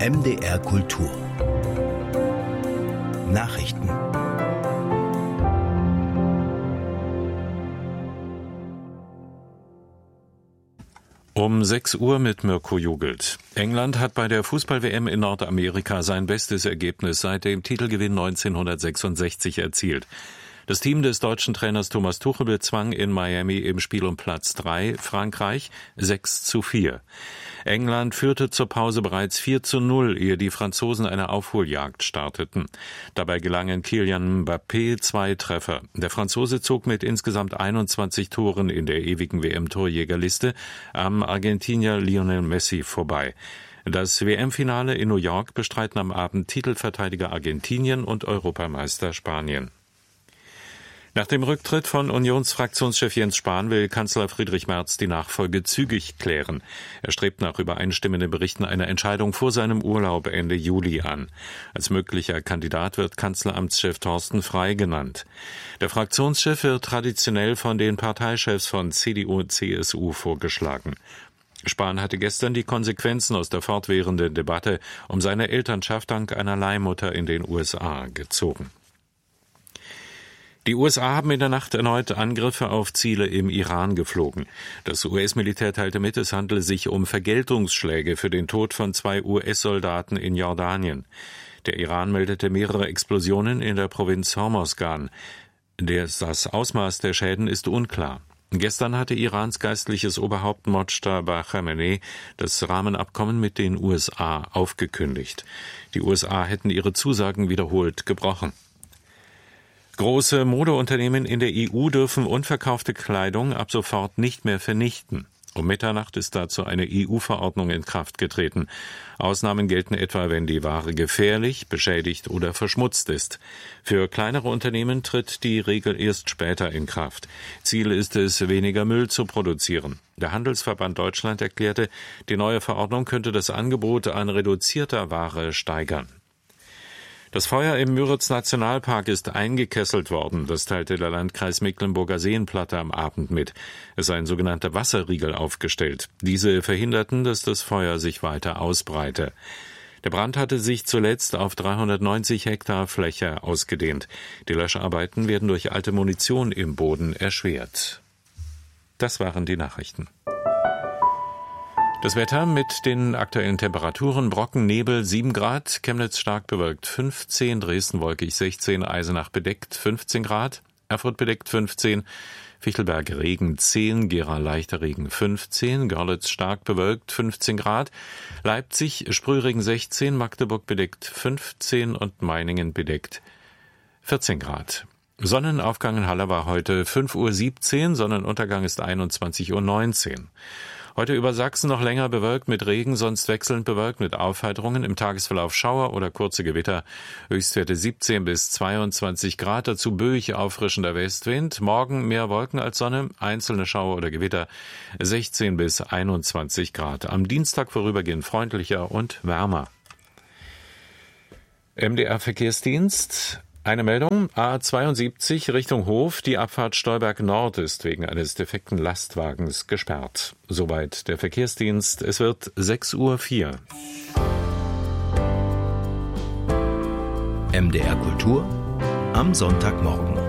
MDR Kultur Nachrichten. Um 6 Uhr mit Mirko Jugelt. England hat bei der Fußball-WM in Nordamerika sein bestes Ergebnis seit dem Titelgewinn 1966 erzielt. Das Team des deutschen Trainers Thomas Tuchel bezwang in Miami im Spiel um Platz 3 Frankreich 6:4. England führte zur Pause bereits 4:0, ehe die Franzosen eine Aufholjagd starteten. Dabei gelangen Kylian Mbappé 2 Treffer. Der Franzose zog mit insgesamt 21 Toren in der ewigen WM-Torjägerliste am Argentinier Lionel Messi vorbei. Das WM-Finale in New York bestreiten am Abend Titelverteidiger Argentinien und Europameister Spanien. Nach dem Rücktritt von Unionsfraktionschef Jens Spahn will Kanzler Friedrich Merz die Nachfolge zügig klären. Er strebt nach übereinstimmenden Berichten eine Entscheidung vor seinem Urlaub Ende Juli an. Als möglicher Kandidat wird Kanzleramtschef Thorsten Frey genannt. Der Fraktionschef wird traditionell von den Parteichefs von CDU und CSU vorgeschlagen. Spahn hatte gestern die Konsequenzen aus der fortwährenden Debatte um seine Elternschaft dank einer Leihmutter in den USA gezogen. Die USA haben in der Nacht erneut Angriffe auf Ziele im Iran geflogen. Das US-Militär teilte mit, es handele sich um Vergeltungsschläge für den Tod von 2 US-Soldaten in Jordanien. Der Iran meldete mehrere Explosionen in der Provinz Hormozgan. Das Ausmaß der Schäden ist unklar. Gestern hatte Irans geistliches Oberhaupt Mojtaba Khamenei das Rahmenabkommen mit den USA aufgekündigt. Die USA hätten ihre Zusagen wiederholt gebrochen. Große Modeunternehmen in der EU dürfen unverkaufte Kleidung ab sofort nicht mehr vernichten. Um Mitternacht ist dazu eine EU-Verordnung in Kraft getreten. Ausnahmen gelten etwa, wenn die Ware gefährlich, beschädigt oder verschmutzt ist. Für kleinere Unternehmen tritt die Regel erst später in Kraft. Ziel ist es, weniger Müll zu produzieren. Der Handelsverband Deutschland erklärte, die neue Verordnung könnte das Angebot an reduzierter Ware steigern. Das Feuer im Müritz-Nationalpark ist eingekesselt worden, das teilte der Landkreis Mecklenburger Seenplatte am Abend mit. Es sei ein sogenannter Wasserriegel aufgestellt. Diese verhinderten, dass das Feuer sich weiter ausbreite. Der Brand hatte sich zuletzt auf 390 Hektar Fläche ausgedehnt. Die Löscharbeiten werden durch alte Munition im Boden erschwert. Das waren die Nachrichten. Das Wetter mit den aktuellen Temperaturen: Brocken, Nebel 7 Grad, Chemnitz stark bewölkt 15, Dresden wolkig 16, Eisenach bedeckt 15 Grad, Erfurt bedeckt 15, Fichtelberg Regen 10, Gera leichter Regen 15, Görlitz stark bewölkt 15 Grad, Leipzig Sprühregen 16, Magdeburg bedeckt 15 und Meiningen bedeckt 14 Grad. Sonnenaufgang in Halle war heute 5:17 Uhr, Sonnenuntergang ist 21:19 Uhr. Heute über Sachsen noch länger bewölkt mit Regen, sonst wechselnd bewölkt mit Aufheiterungen, im Tagesverlauf Schauer oder kurze Gewitter. Höchstwerte 17 bis 22 Grad, dazu böig auffrischender Westwind. Morgen mehr Wolken als Sonne, einzelne Schauer oder Gewitter 16 bis 21 Grad. Am Dienstag vorübergehend freundlicher und wärmer. MDR Verkehrsdienst. Eine Meldung: A72 Richtung Hof, die Abfahrt Stolberg Nord ist wegen eines defekten Lastwagens gesperrt. Soweit der Verkehrsdienst. Es wird 6:04 Uhr. MDR Kultur am Sonntagmorgen.